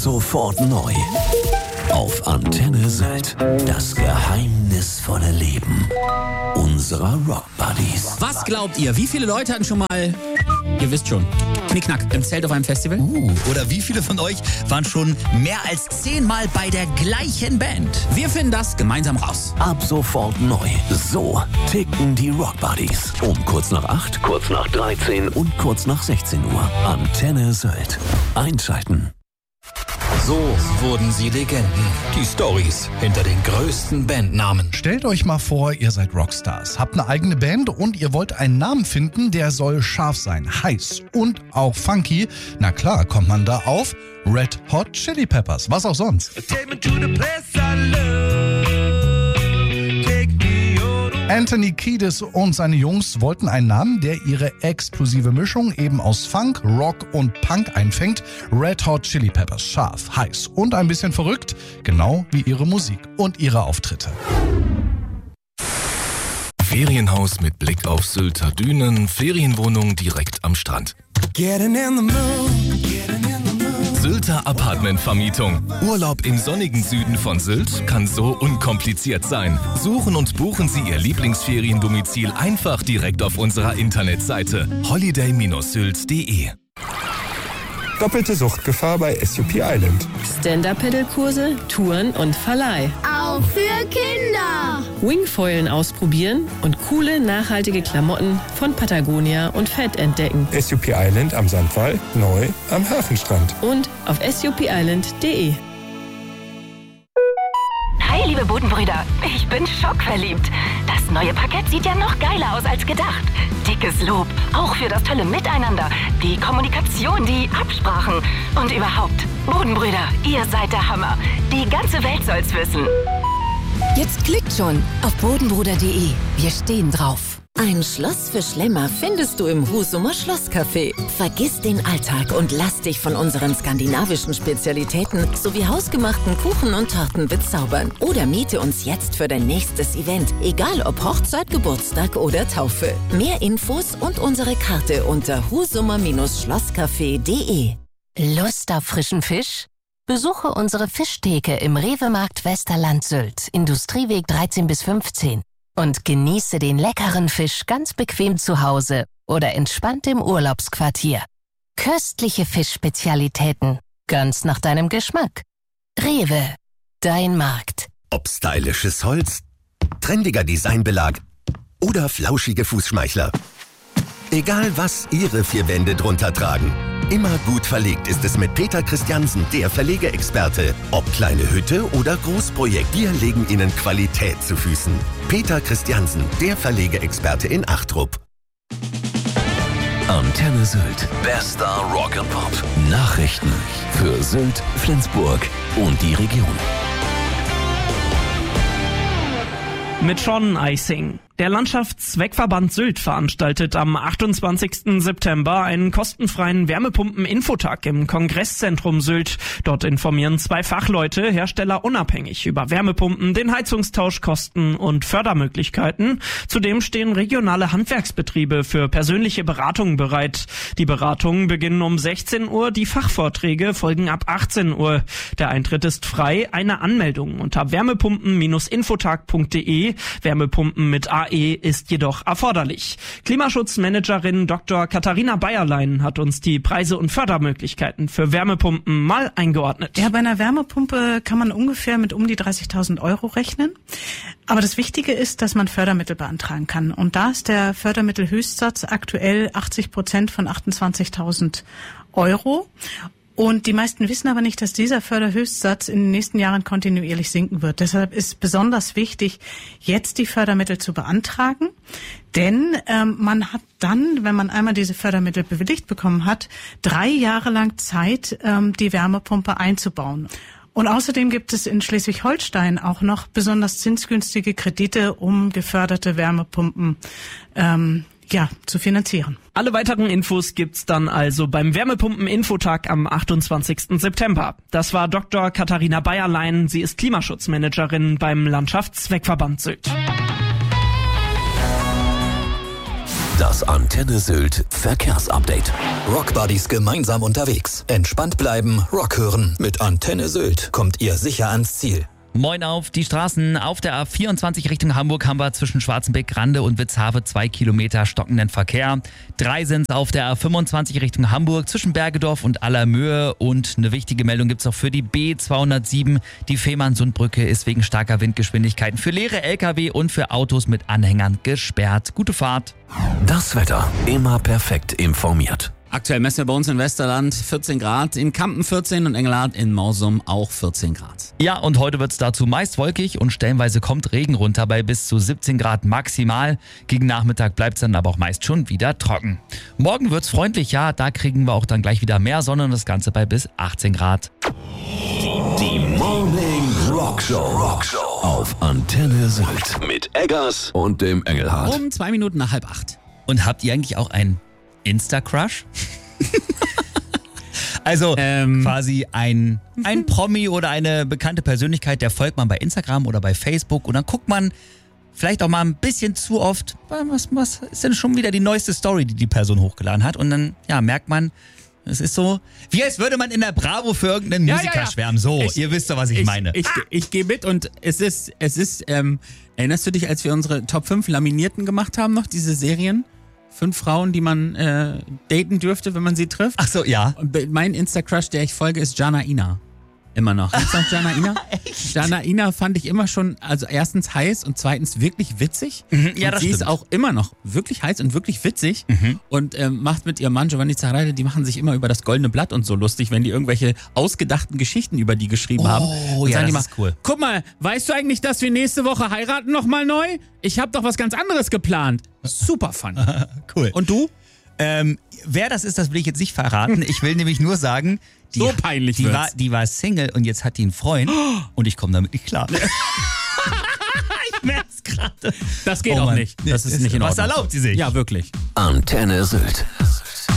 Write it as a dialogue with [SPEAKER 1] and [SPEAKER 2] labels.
[SPEAKER 1] sofort neu. Auf Antenne Sylt. Das geheimnisvolle Leben unserer Rock Buddies.
[SPEAKER 2] Was glaubt ihr? Wie viele Leute hatten schon mal, ihr wisst schon, Knickknack im Zelt auf einem Festival?
[SPEAKER 3] Oder wie viele von euch waren schon mehr als 10 Mal bei der gleichen Band?
[SPEAKER 2] Wir finden das gemeinsam raus.
[SPEAKER 1] Ab sofort neu. So ticken die Rock Buddies. Um kurz nach 8, kurz nach 13 und kurz nach 16 Uhr. Antenne Sylt. Einschalten.
[SPEAKER 4] So wurden sie Legenden. Die Storys hinter den größten Bandnamen.
[SPEAKER 5] Stellt euch mal vor, ihr seid Rockstars, habt eine eigene Band und ihr wollt einen Namen finden, der soll scharf sein, heiß und auch funky. Na klar, kommt man da auf Red Hot Chili Peppers, was auch sonst. Anthony Kiedis und seine Jungs wollten einen Namen, der ihre explosive Mischung eben aus Funk, Rock und Punk einfängt. Red Hot Chili Peppers, scharf, heiß und ein bisschen verrückt, genau wie ihre Musik und ihre Auftritte.
[SPEAKER 6] Ferienhaus mit Blick auf Sylter Dünen, Ferienwohnung direkt am Strand. Sylter Apartmentvermietung. Urlaub im sonnigen Süden von Sylt kann so unkompliziert sein. Suchen und buchen Sie Ihr Lieblingsferiendomizil einfach direkt auf unserer Internetseite holiday-sylt.de.
[SPEAKER 7] Doppelte Suchtgefahr bei SUP Island.
[SPEAKER 8] Stand-Up-Paddle-Kurse, Touren und Verleih.
[SPEAKER 9] Auch für Kinder.
[SPEAKER 8] Wingfoilen ausprobieren und coole, nachhaltige Klamotten von Patagonia und Fett entdecken.
[SPEAKER 7] SUP Island am Sandwall, neu am Hafenstrand.
[SPEAKER 8] Und auf supisland.de.
[SPEAKER 10] Hi, liebe Bodenbrüder. Ich bin schockverliebt. Das neue Parkett sieht ja noch geiler aus als gedacht. Dickes Lob, auch für das tolle Miteinander, die Kommunikation, die Absprachen und überhaupt. Bodenbrüder, ihr seid der Hammer. Die ganze Welt soll's wissen.
[SPEAKER 11] Jetzt klickt schon auf bodenbruder.de. Wir stehen drauf. Ein Schloss für Schlemmer findest du im Husumer Schlosscafé. Vergiss den Alltag und lass dich von unseren skandinavischen Spezialitäten sowie hausgemachten Kuchen und Torten bezaubern. Oder miete uns jetzt für dein nächstes Event, egal ob Hochzeit, Geburtstag oder Taufe. Mehr Infos und unsere Karte unter husumer-schlosscafé.de.
[SPEAKER 12] Lust auf frischen Fisch? Besuche unsere Fischtheke im Rewe-Markt Westerland Sylt, Industrieweg 13 bis 15. Und genieße den leckeren Fisch ganz bequem zu Hause oder entspannt im Urlaubsquartier. Köstliche Fischspezialitäten, ganz nach deinem Geschmack. Rewe, dein Markt.
[SPEAKER 13] Ob stylisches Holz, trendiger Designbelag oder flauschige Fußschmeichler. Egal was Ihre 4 Wände drunter tragen. Immer gut verlegt ist es mit Peter Christiansen, der Verlegeexperte. Ob kleine Hütte oder Großprojekt, wir legen Ihnen Qualität zu Füßen. Peter Christiansen, der Verlegeexperte in Achtrup.
[SPEAKER 1] Antenne Sylt. Bester Rock and Pop. Nachrichten für Sylt, Flensburg und die Region.
[SPEAKER 14] Mit Schorneneising. Der Landschaftszweckverband Sylt veranstaltet am 28. September einen kostenfreien Wärmepumpen-Infotag im Kongresszentrum Sylt. Dort informieren 2 Fachleute, Hersteller unabhängig über Wärmepumpen, den Heizungstausch, Kosten und Fördermöglichkeiten. Zudem stehen regionale Handwerksbetriebe für persönliche Beratungen bereit. Die Beratungen beginnen um 16 Uhr, die Fachvorträge folgen ab 18 Uhr. Der Eintritt ist frei, eine Anmeldung unter wärmepumpen-infotag.de. Wärmepumpen mit AE ist jedoch erforderlich. Klimaschutzmanagerin Dr. Katharina Bayerlein hat uns die Preise und Fördermöglichkeiten für Wärmepumpen mal eingeordnet.
[SPEAKER 15] Ja, bei einer Wärmepumpe kann man ungefähr mit um die 30.000 Euro rechnen. Aber das Wichtige ist, dass man Fördermittel beantragen kann. Und da ist der Fördermittelhöchstsatz aktuell 80% von 28.000 Euro. Und die meisten wissen aber nicht, dass dieser Förderhöchstsatz in den nächsten Jahren kontinuierlich sinken wird. Deshalb ist besonders wichtig, jetzt die Fördermittel zu beantragen. Denn man hat dann, wenn man einmal diese Fördermittel bewilligt bekommen hat, 3 Jahre lang Zeit, die Wärmepumpe einzubauen. Und außerdem gibt es in Schleswig-Holstein auch noch besonders zinsgünstige Kredite, um geförderte Wärmepumpen zu finanzieren.
[SPEAKER 14] Alle weiteren Infos gibt's dann also beim Wärmepumpen-Infotag am 28. September. Das war Dr. Katharina Bayerlein. Sie ist Klimaschutzmanagerin beim Landschaftszweckverband Sylt.
[SPEAKER 1] Das Antenne Sylt Verkehrsupdate.
[SPEAKER 4] Rockbuddies gemeinsam unterwegs. Entspannt bleiben, Rock hören. Mit Antenne Sylt kommt ihr sicher ans Ziel.
[SPEAKER 3] Moin auf die Straßen. Auf der A24 Richtung Hamburg haben wir zwischen Schwarzenbeck, Rande und Witzhafe 2 Kilometer stockenden Verkehr. 3 sind es auf der A25 Richtung Hamburg zwischen Bergedorf und Allermöhe. Und eine wichtige Meldung gibt es auch für die B207. Die Fehmarnsundbrücke ist wegen starker Windgeschwindigkeiten für leere LKW und für Autos mit Anhängern gesperrt. Gute Fahrt.
[SPEAKER 1] Das Wetter immer perfekt informiert.
[SPEAKER 2] Aktuell messen wir bei uns in Westerland 14 Grad, in Kampen 14 und Engelhardt in Mausum auch 14 Grad.
[SPEAKER 3] Ja, und heute wird es dazu meist wolkig und stellenweise kommt Regen runter bei bis zu 17 Grad maximal. Gegen Nachmittag bleibt es dann aber auch meist schon wieder trocken. Morgen wird es freundlich, ja, da kriegen wir auch dann gleich wieder mehr Sonne und das Ganze bei bis 18 Grad.
[SPEAKER 1] Die Morning Rockshow auf Antenne Sylt mit Eggers und dem Engelhardt.
[SPEAKER 2] Um 2 Minuten nach 7:30.
[SPEAKER 3] Und habt ihr eigentlich auch einen Insta-Crush? Also quasi ein Promi oder eine bekannte Persönlichkeit, der folgt man bei Instagram oder bei Facebook und dann guckt man vielleicht auch mal ein bisschen zu oft, was ist denn schon wieder die neueste Story, die Person hochgeladen hat und dann merkt man, es ist so, wie als würde man in der Bravo für irgendeinen Musiker schwärmen. So, ihr wisst doch, was ich meine.
[SPEAKER 2] Ich gehe mit und es ist, erinnerst du dich, als wir unsere Top 5 Laminierten gemacht haben, noch diese Serien? 5 Frauen, die man daten dürfte, wenn man sie trifft.
[SPEAKER 3] Ach so, ja.
[SPEAKER 2] Und mein Insta-Crush, der ich folge, ist Jana Ina. Immer noch. Kennst du noch Jana Ina? Echt? Jana Ina fand ich immer schon, also erstens heiß und zweitens wirklich witzig.
[SPEAKER 3] Ja,
[SPEAKER 2] und
[SPEAKER 3] das
[SPEAKER 2] sie
[SPEAKER 3] stimmt.
[SPEAKER 2] ist auch immer noch wirklich heiß und wirklich witzig. Und macht mit ihrem Mann Giovanni Zarraide, die machen sich immer über das Goldene Blatt und so lustig, wenn die irgendwelche ausgedachten Geschichten über die geschrieben haben.
[SPEAKER 3] Oh, ja, das ist cool.
[SPEAKER 2] Guck mal, weißt du eigentlich, dass wir nächste Woche heiraten nochmal neu? Ich habe doch was ganz anderes geplant. Super fun.
[SPEAKER 3] Cool.
[SPEAKER 2] Und du?
[SPEAKER 3] Wer das ist, das will ich jetzt nicht verraten. Ich will nämlich nur sagen, die war Single und jetzt hat die einen Freund und ich komme damit nicht klar. Ich merk's gerade.
[SPEAKER 2] Das geht auch nicht. Das ist nicht in Ordnung.
[SPEAKER 3] Was erlaubt sie sich?
[SPEAKER 2] Ja, wirklich.
[SPEAKER 1] Antenne Sylt.